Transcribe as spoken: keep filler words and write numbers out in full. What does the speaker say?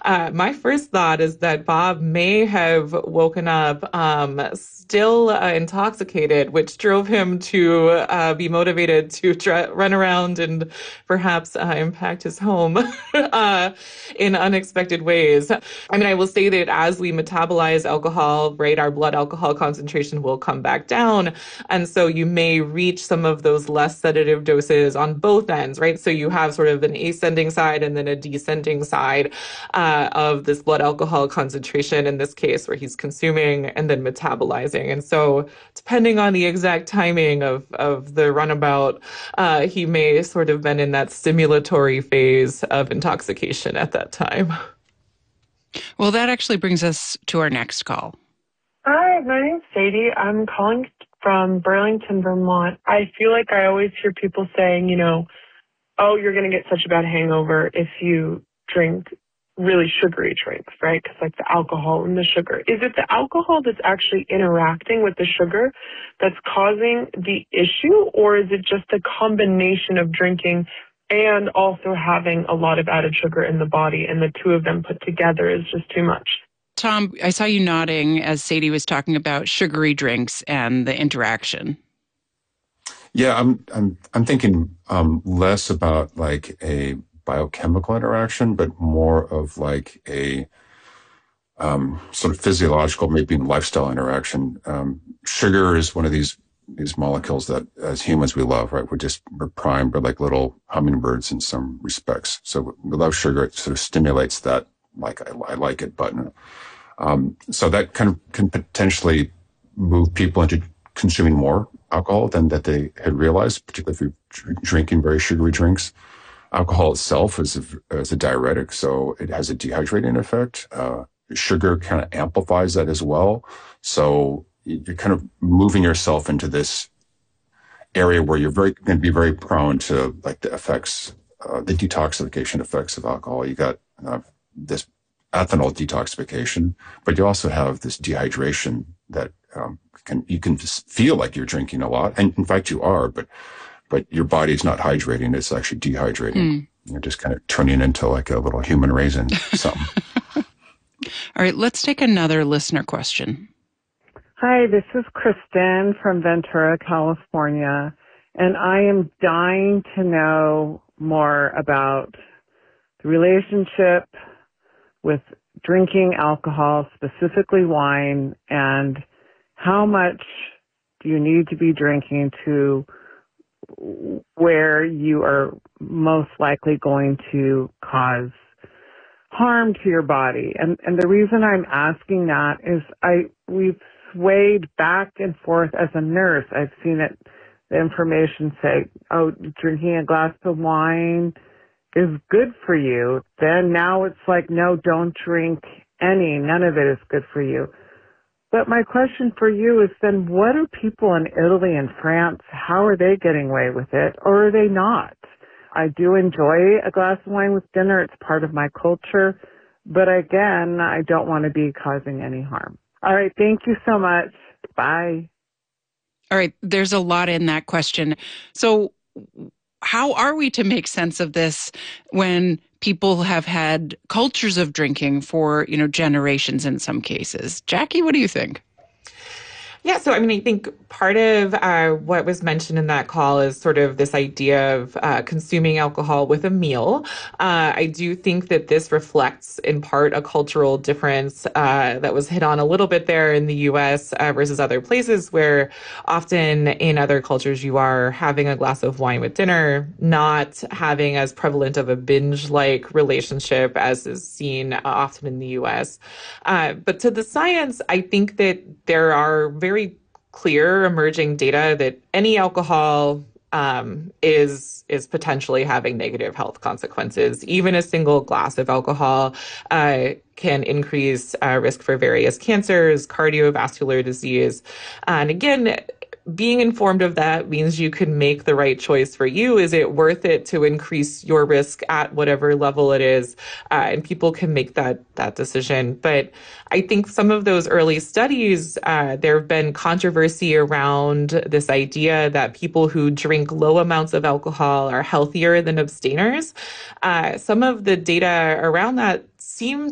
Uh, my first thought is that Bob may have woken up um, still uh, intoxicated, which drove him to uh, be motivated to try, run around and perhaps uh, impact his home uh, in unexpected ways. I mean, I will say that as we metabolize alcohol, right, our blood alcohol concentration will come back down. And so you may reach some of those less sedative doses on both ends, right? So you have sort of an ascending side and then a descending side uh, of this blood alcohol concentration in this case, where he's consuming and then metabolizing. And so depending on the exact timing of, of the runabout, uh, he may sort of been in that stimulatory phase of intoxication at that time. Well, that actually brings us to our next call. Hi, my name's Sadie. I'm calling from Burlington, Vermont. I feel like I always hear people saying, you know, oh, you're going to get such a bad hangover if you drink really sugary drinks, right? Because like the alcohol and the sugar. Is it the alcohol that's actually interacting with the sugar that's causing the issue, or is it just a combination of drinking and also having a lot of added sugar in the body, and the two of them put together is just too much? Tom, I saw you nodding as Sadie was talking about sugary drinks and the interaction. Yeah, I'm I'm I'm thinking um, less about like a biochemical interaction, but more of like a um, sort of physiological, maybe lifestyle interaction. Um, sugar is one of these these molecules that, as humans, we love. Right? We're just we're primed. We're like little hummingbirds in some respects. So we love sugar. It sort of stimulates that like I, I like it button. Um, so that kind of can potentially move people into consuming more alcohol than that they had realized, particularly if you're drinking very sugary drinks. Alcohol itself is a, is a diuretic, so it has a dehydrating effect. Uh, sugar kind of amplifies that as well. So you're kind of moving yourself into this area where you're very going to be very prone to like the effects, uh, the detoxification effects of alcohol. You got uh, this ethanol detoxification, but you also have this dehydration that um, can you can feel like you're drinking a lot, and in fact you are, but but your body's not hydrating; it's actually dehydrating. Mm. You're just kind of turning into like a little human raisin, something. All right, let's take another listener question. Hi, this is Kristen from Ventura, California, and I am dying to know more about the relationship with drinking alcohol, specifically wine, and how much do you need to be drinking to where you are most likely going to cause harm to your body. And and the reason I'm asking that is I we've swayed back and forth as a nurse. I've seen it, the information say, oh, drinking a glass of wine is good for you. Then now it's like, no, don't drink any. None of it is good for you. But my question for you is then what are people in Italy and France, how are they getting away with it, or are they not? I do enjoy a glass of wine with dinner. It's part of my culture. But again, I don't want to be causing any harm. All right. Thank you so much. Bye. All right. There's a lot in that question. So how are we to make sense of this when people have had cultures of drinking for, you know, generations in some cases? Jackie, what do you think? Yeah, so I mean, I think part of uh, what was mentioned in that call is sort of this idea of uh, consuming alcohol with a meal. Uh, I do think that this reflects in part a cultural difference uh, that was hit on a little bit there in the U S uh, versus other places, where often in other cultures you are having a glass of wine with dinner, not having as prevalent of a binge-like relationship as is seen uh, often in the U S. Uh, but to the science, I think that there are very very clear emerging data that any alcohol um, is is potentially having negative health consequences. Even a single glass of alcohol uh, can increase uh, risk for various cancers, cardiovascular disease. And again, being informed of that means you can make the right choice for you. Is it worth it to increase your risk at whatever level it is? Uh, and people can make that that decision. But I think some of those early studies, uh, there have been controversy around this idea that people who drink low amounts of alcohol are healthier than abstainers. Uh, some of the data around that seem